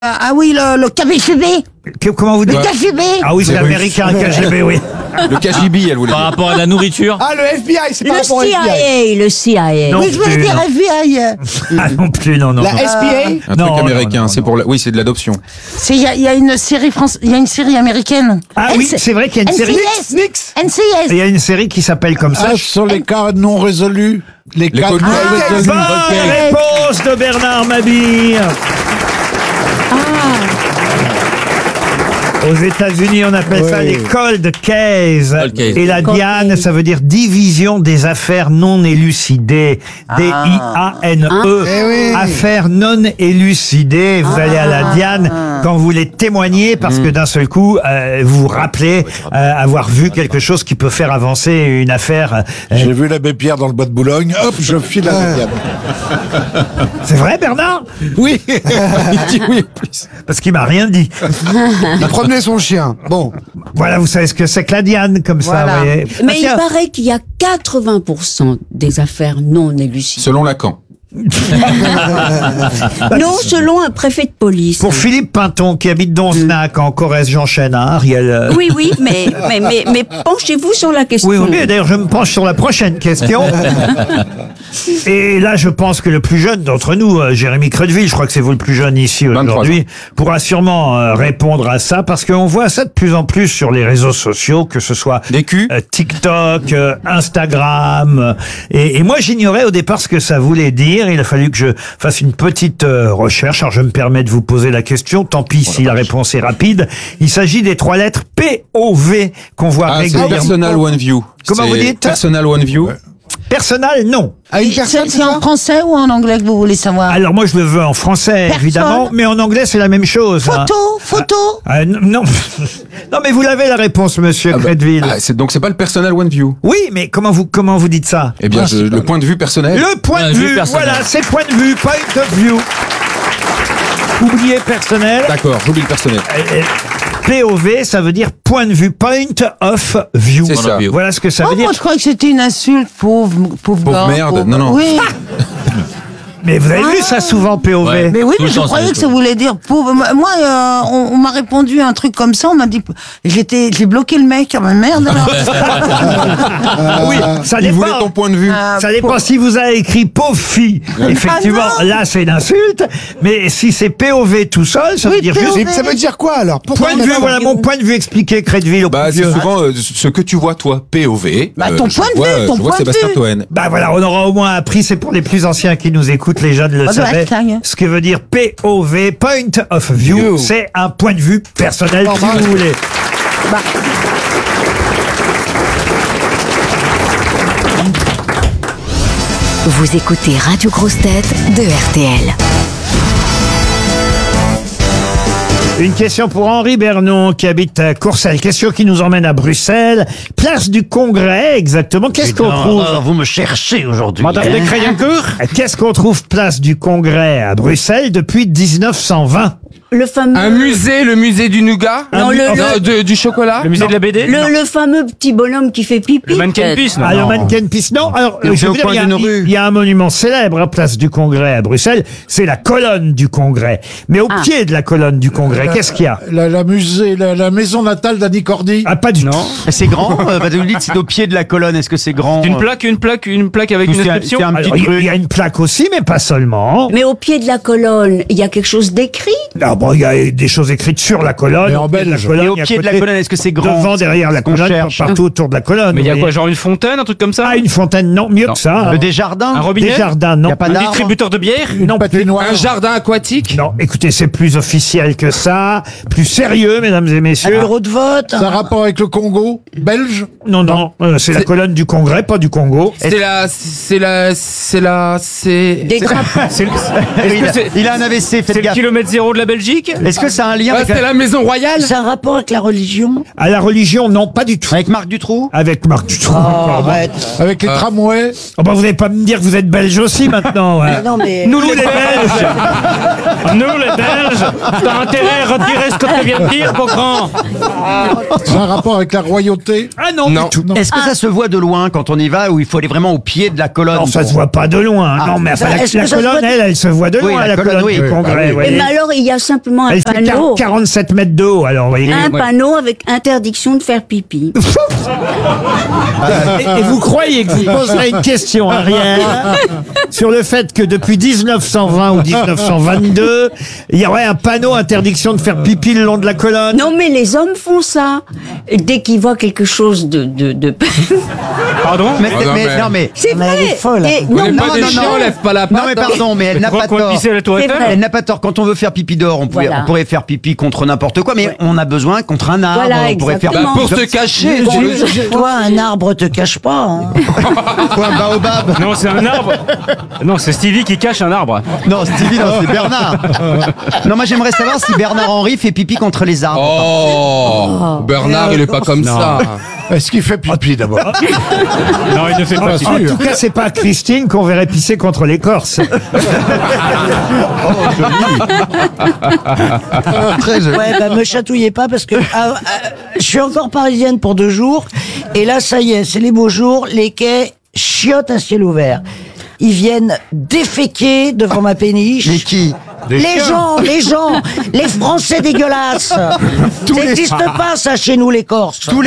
Ah oui, le KGB. Comment vous dites? Le KGB. Ah oui, c'est américain, le KGB, oui. Le KGB, elle voulait Par dire. rapport à la nourriture. Ah, le FBI, c'est pas Le rapport au FBI. CIA, le CIA. Non. Oui, je voulais plus, dire non. FBI. Ah non plus, non. La non. SBA. Un Non, truc non, américain, non, c'est non. pour la... Oui, c'est de l'adoption. Il y a une série il y a une série américaine. Ah oui, c'est vrai qu'il y a une série. NCIS. Il NCIS. y a une série qui s'appelle comme ça. Ça, ce sont les cas non résolus. Les cas causes non non résolus. Bonne réponse de Bernard Mabille. Aux États-Unis, on appelle ça les cold cases. Cold case. Et la Cold DIAN, case. ça veut dire division des affaires non élucidées. D-I-A-N-E. Eh oui. Affaires non élucidées. Vous allez à la DIAN quand vous voulez témoigner parce que d'un seul coup, vous vous rappelez avoir vu quelque chose qui peut faire avancer une affaire. J'ai vu l'abbé Pierre dans le bois de Boulogne. Hop, je file à la diable. C'est vrai, Bernard? Oui. Il dit oui, plus. Parce qu'il m'a rien dit. Il promenait son chien. Bon. Voilà, vous savez ce que c'est que la DIAN, comme ça, Voilà. vous voyez. Mais Ah, il tiens. paraît qu'il y a 80% des affaires non élucidées. Selon Lacan. Non, selon un préfet de police. Pour Philippe Pinton, qui habite Donzenac, en Corrèze, j'enchaîne, hein, Ariel. Oui, mais penchez-vous sur la question. Oui, oui, d'ailleurs, je me penche sur la prochaine question. Et là, je pense que le plus jeune d'entre nous, Jérémy Creuteville, je crois que c'est vous le plus jeune ici 23 aujourd'hui, pourra sûrement répondre à ça, parce qu'on voit ça de plus en plus sur les réseaux sociaux, que ce soit Des culs. TikTok, Instagram. Et moi, j'ignorais au départ ce que ça voulait dire. Il a fallu que je fasse une petite recherche. Alors, je me permets de vous poser la question. Tant pis si la réponse est rapide. Il s'agit des 3 lettres POV qu'on voit Ah, c'est régulièrement. Personal One View. Comment C'est vous dites Personal One View. Personnel, non. À une personne, C'est en français ou en anglais que vous voulez savoir? Alors moi je le veux en français Personne. évidemment, mais en anglais c'est la même chose. hein. Photo. Non, non mais vous l'avez la réponse, monsieur Creuteville. Donc c'est pas le Personal One View. Oui, mais comment vous dites ça? Eh bien, le point de vue personnel. Le point de vue, personnel. voilà, c'est point de vue, point of view. Oubliez personnel. D'accord, j'oublie le personnel. POV, ça veut dire point de vue, point of view. C'est ça. Voilà ce que ça veut dire. Moi, je croyais que c'était une insulte, pauvre gars, merde. pauvre- Non, non. Oui. Mais vous avez vu ça souvent, POV. Ouais. Mais oui, Tout mais le je temps, croyais ça que ça voulait dire pauvre. Moi, on m'a répondu un truc comme ça. On m'a dit, j'ai bloqué le mec. Ah, merde alors. Oui, ça Il voulait dépend. ton point de vue. Ça dépend si vous avez écrit pauvre fille. Effectivement, Ah non. là c'est une insulte. Mais si c'est POV tout seul, ça veut Oui, dire POV. juste Ça veut dire quoi alors? Pourquoi point de on vue. a- Voilà mon point de vue expliqué, Creuteville au Bah, plus c'est vieux. souvent ce que tu vois, toi, POV. Bah, ton je point de vois- vue, ton je vois point de Sébastien vue. Toen. Bah voilà, on aura au moins appris, c'est pour les plus anciens qui nous écoutent, les jeunes le Ah, savaient, hashtag. ce que veut dire POV, point of view, c'est un point de vue personnel, si vous voulez. Vous écoutez Radio Grosse Tête de RTL. Une question pour Henri Bernon qui habite à Courcelles. Question qui nous emmène à Bruxelles. Place du Congrès, exactement. Qu'est-ce qu'on trouve? Vous me cherchez aujourd'hui. Madame de Créancourt. Qu'est-ce qu'on trouve place du Congrès à Bruxelles depuis 1920? Le fameux, Le musée du nougat. Non, Du chocolat. Le musée de la BD. le fameux petit bonhomme qui fait pipi. Le mannequin peut-être. pisse, Ah, le mannequin pisse, non. Alors, je veux dire, il y a un monument célèbre à place du Congrès à Bruxelles. C'est la colonne du Congrès. Mais au pied de la colonne du Congrès, qu'est-ce qu'il y a? La maison natale d'Annie Cordy. Ah, pas du tout. C'est grand, vous dites c'est au pied de la colonne, est-ce que c'est grand? Une plaque avec une inscription. C'est un Alors, petit il truc. y a une plaque aussi, mais pas seulement. Mais au pied de la colonne, il y a quelque chose d'écrit. Ah bon, il y a des choses écrites sur la colonne. Mais en au pied de la belge. colonne, Et au à pied de la côté, colonne, est-ce que c'est grand? devant, derrière la qu'on colonne, cherche. partout autour de la colonne. Mais il y a vous quoi, voyez. genre une fontaine, un truc comme ça? Ah, une fontaine, non, mieux que ça. Des jardins? Un robinet? Des jardins, non. Y a pas Un d'arbre? distributeur de bière? Non, Patinoire. Un jardin aquatique. non, écoutez, c'est plus officiel que ça, plus sérieux, mesdames et messieurs. Bureau de vote. Ça a rapport avec le Congo belge. Non, non, c'est la colonne du Congrès, pas du Congo. C'est Des drapeaux. Il a un AVC, C'est faites le gaffe. kilomètre zéro de la Belgique? Est-ce que ça a un lien avec, c'est la maison royale. C'est un rapport avec la religion. À la religion, non, pas du tout. avec Marc Dutroux? Avec Marc Dutroux. Avec les tramways. Oh, bah, vous n'allez pas me dire que vous êtes belge aussi maintenant. hein. Non, mais. Nous les Belges! Nous les Belges! T'as intérêt à retirer ce que tu viens de dire, beau grand! Ça a un rapport avec la royauté. Ah non, Non. du tout. Est-ce que ça se voit de loin quand on y va ou il faut aller vraiment au pied de la colonne? Non, ça se voit pas de loin. non, mais enfin, Est-ce que la ça se colonne, voit- elle se voit de Oui, loin, la la colonne, colonne oui. du Congrès. Ah oui. vous voyez. Mais alors, il y a simplement un Elle fait panneau. 47 mètres de haut, alors, vous voyez. Un panneau avec interdiction de faire pipi. Et vous croyez que vous poserez une question, Ariel, sur le fait que depuis 1920 ou 1922, il y aurait un panneau interdiction de faire pipi le long de la colonne? Non, mais les hommes font ça. Dès qu'ils voient quelque chose de... Pardon? Non mais C'est Mais vrai. elle est folle. Et- On non, n'est non, pas des non, chiens, non. on lève pas la patte. non mais pardon, mais elle n'a pas Pourquoi tort. pisser à la tour C'est Eiffel? vrai. Elle n'a pas tort. Quand on veut faire pipi dehors, on pourrait faire pipi contre n'importe quoi, mais on a besoin contre un arbre. Voilà, on pourrait faire exactement. Pour se cacher. Toi, un arbre te cache pas. Hein. quoi, un baobab. Non, c'est un arbre. Non, c'est Stevie qui cache un arbre. Non, Stevie, non, c'est Bernard. Non, moi j'aimerais savoir si Bernard Henry fait pipi contre les arbres. Oh, Bernard, il est pas comme ça. Est-ce qu'il fait pipi d'abord? Non, il ne fait pas. En tout cas, c'est pas Christine qu'on verrait pisser contre l'écorce. Très joli. Ouais, bah me chatouillez pas parce que je suis encore parisienne pour 2 jours et là ça y est, c'est les beaux jours, les quais chiotent à ciel ouvert. Ils viennent déféquer devant ma péniche. Mais qui? Les gens, les Français dégueulasses. Ça n'existe pas ça chez nous les Corses. Tous les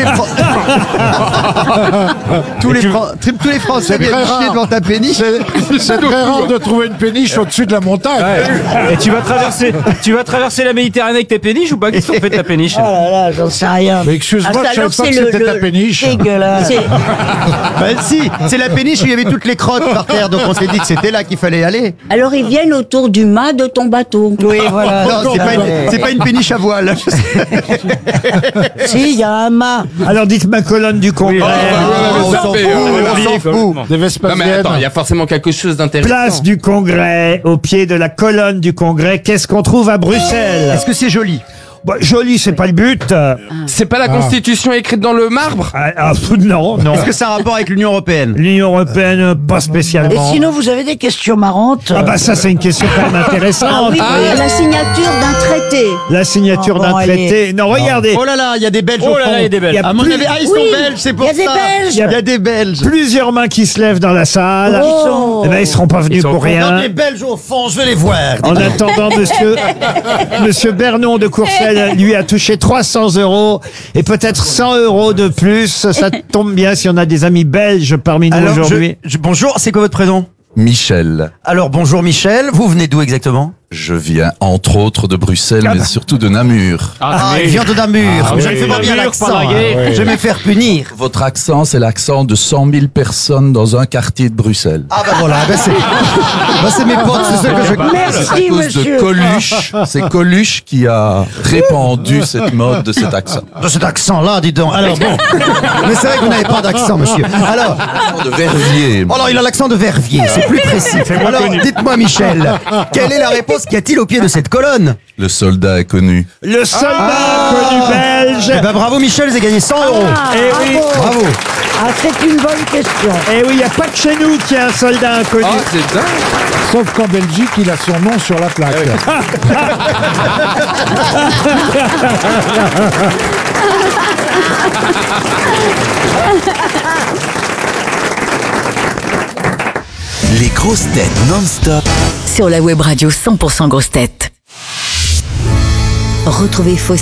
tous les Français viennent très chier rare. devant ta péniche. C'est très rare de trouver une péniche au-dessus de la montagne. Et tu vas traverser la Méditerranée avec tes péniches ou pas? Qu'est-ce qu'on fait de ta péniche? Oh là là, j'en sais rien. Mais excuse-moi, Ah, ça, je savais alors, pas que c'est c'était ta péniche. Dégueulasse. Si, c'est la péniche où il y avait toutes les crottes par terre, donc on s'est dit que c'était là qu'il fallait aller. Alors ils viennent autour du mât de ton bateau. Oui, voilà. Non, c'est pas une péniche à voile. Si, il y a un mât. Alors dites ma colonne du Congrès. on s'en fout, on s'en fout. Des Non mais Vespasiennes. attends, il y a forcément quelque chose d'intéressant. Place du Congrès, au pied de la colonne du Congrès. Qu'est-ce qu'on trouve à Bruxelles? Est-ce que c'est joli? Bon, joli, c'est pas le but. C'est pas la Constitution écrite dans le marbre? Non, non. Est-ce que c'est un rapport avec l'Union Européenne? L'Union Européenne, pas Et spécialement. sinon, vous avez des questions marrantes. Ah bah ça, c'est une question quand même intéressante. Oui, la signature d'un traité. La signature Oh, d'un bon, traité. Non, regardez. Oh là là, il y a des Belges Oh au là fond. là, il y a des Belges. Il y a À mon plus- avis, ils sont belges, c'est pour Il y a des ça. Belges. Il y a des Belges. Plusieurs mains qui se lèvent dans la salle. Oh. Eh ben, ils seront pas venus pour rien. Belges au fond, je vais les voir. En attendant, monsieur Bernon de Courcelles, lui, a touché 300 € et peut-être 100 € de plus. Ça tombe bien si on a des amis belges parmi nous Alors, aujourd'hui. bonjour, c'est quoi votre prénom? Michel. Alors, bonjour Michel, vous venez d'où exactement? Je viens entre autres de Bruxelles, mais surtout de Namur. Ah, il vient de Namur. Ah Je oui. ne fais pas bien Namur, l'accent. Panaguet. Je vais me faire punir. Votre accent, c'est l'accent de 100 000 personnes dans un quartier de Bruxelles. Ah bah voilà, c'est mes potes, c'est ceux que je C'est à Merci, cause monsieur. de Coluche. C'est Coluche qui a répandu cette mode de cet accent. De cet accent-là, dis donc. Alors bon, mais c'est vrai que vous n'avez pas d'accent, monsieur. Alors, De Verviers. alors il a l'accent de Verviers, c'est plus précis. Alors, dites-moi Michel, quelle est la réponse qu'y a-t-il au pied de cette colonne? Le soldat est connu. Le soldat connu belge. Eh ben bravo Michel, vous avez gagné 100 €. Eh oui, Bravo. Ah, c'est une bonne question. eh oui, il n'y a pas que chez nous qu'il y a un soldat inconnu. Oh, c'est dingue. Sauf qu'en Belgique, il a son nom sur la plaque. Les grosses têtes non-stop. Sur la web radio 100% grosses têtes. Retrouvez